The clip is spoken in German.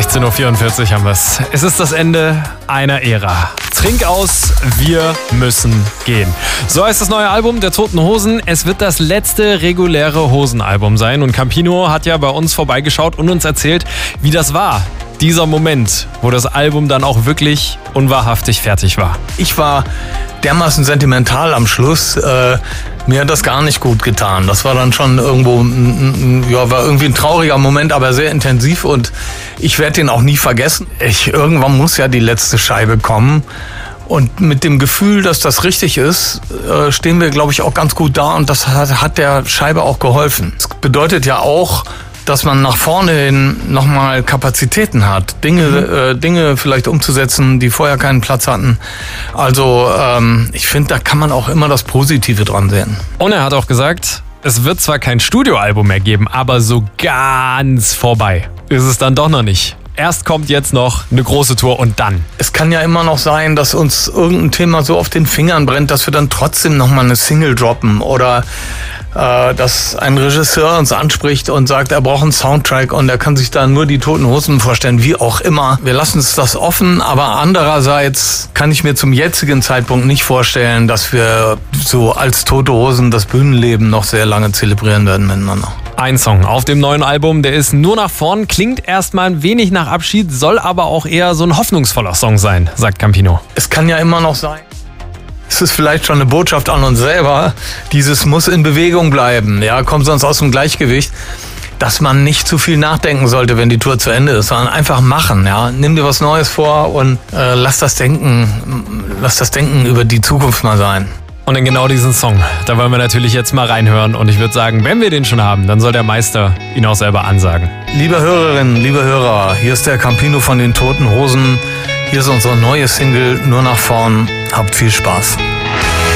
16:44 Uhr haben wir es. Es ist das Ende einer Ära. Trink aus, wir müssen gehen. So heißt das neue Album der Toten Hosen. Es wird das letzte reguläre Hosenalbum sein. Und Campino hat ja bei uns vorbeigeschaut und uns erzählt, wie das war. Dieser Moment, wo das Album dann auch wirklich unwahrhaftig fertig war. Ich war dermaßen sentimental am Schluss. Mir hat das gar nicht gut getan. Das war dann schon irgendwo, war irgendwie ein trauriger Moment, aber sehr intensiv und ich werde den auch nie vergessen. Irgendwann muss ja die letzte Scheibe kommen. Und mit dem Gefühl, dass das richtig ist, stehen wir, glaube ich, auch ganz gut da und das hat der Scheibe auch geholfen. Das bedeutet ja auch, dass man nach vorne hin nochmal Kapazitäten hat, Dinge vielleicht umzusetzen, die vorher keinen Platz hatten. Also ich finde, da kann man auch immer das Positive dran sehen. Und er hat auch gesagt, es wird zwar kein Studioalbum mehr geben, aber so ganz vorbei ist es dann doch noch nicht. Erst kommt jetzt noch eine große Tour und dann. Es kann ja immer noch sein, dass uns irgendein Thema so auf den Fingern brennt, dass wir dann trotzdem nochmal eine Single droppen oder dass ein Regisseur uns anspricht und sagt, er braucht einen Soundtrack und er kann sich da nur die Toten Hosen vorstellen, wie auch immer. Wir lassen uns das offen, aber andererseits kann ich mir zum jetzigen Zeitpunkt nicht vorstellen, dass wir so als Tote Hosen das Bühnenleben noch sehr lange zelebrieren werden miteinander. Ein Song auf dem neuen Album, der ist nur nach vorn, klingt erstmal ein wenig nach Abschied, soll aber auch eher so ein hoffnungsvoller Song sein, sagt Campino. Es kann ja immer noch sein. Es ist vielleicht schon eine Botschaft an uns selber, dieses muss in Bewegung bleiben, ja, kommt sonst aus dem Gleichgewicht, dass man nicht zu viel nachdenken sollte, wenn die Tour zu Ende ist, sondern einfach machen, ja, nimm dir was Neues vor und lass das Denken über die Zukunft mal sein. Und in genau diesen Song, da wollen wir natürlich jetzt mal reinhören und ich würde sagen, wenn wir den schon haben, dann soll der Meister ihn auch selber ansagen. Liebe Hörerinnen, liebe Hörer, hier ist der Campino von den Toten Hosen. Hier ist unsere neue Single Nur nach vorn. Habt viel Spaß.